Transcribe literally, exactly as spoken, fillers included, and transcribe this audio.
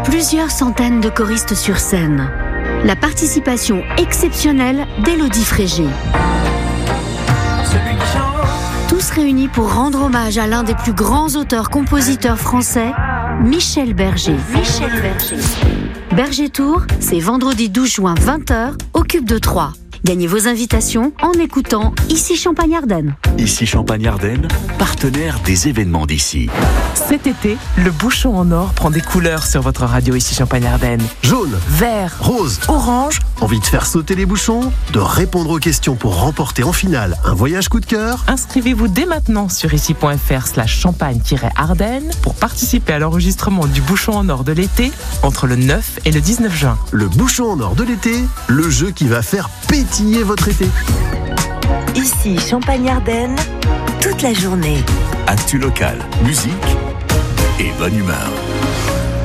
Plusieurs centaines de choristes sur scène. La participation exceptionnelle d'Élodie Frégé. Tous réunis pour rendre hommage à l'un des plus grands auteurs-compositeurs français, Michel Berger. Michel Berger. Berger Tour, c'est vendredi douze juin vingt heures au Cube de Troyes. Gagnez vos invitations en écoutant Ici Champagne-Ardenne. Ici Champagne-Ardenne, partenaire des événements d'ici. Cet été, le bouchon en or prend des couleurs sur votre radio Ici Champagne-Ardenne. Jaune, vert, rose, orange. Envie de faire sauter les bouchons? De répondre aux questions pour remporter en finale un voyage coup de cœur? Inscrivez-vous dès maintenant sur ici.fr slash champagne-ardenne pour participer à l'enregistrement du bouchon en or de l'été entre le neuf et le dix-neuf juin. Le bouchon en or de l'été, le jeu qui va faire pétiller votre été. Ici Champagne-Ardenne, toute la journée. Actu local, musique et bonne humeur.